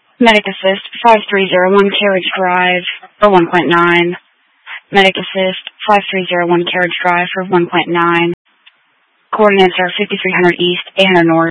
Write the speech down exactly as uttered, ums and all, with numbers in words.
Medic Assist five three zero one Carriage Drive for one point nine. Medic Assist five three zero one Carriage Drive for one point nine. Coordinates are fifty-three hundred East, Anna North.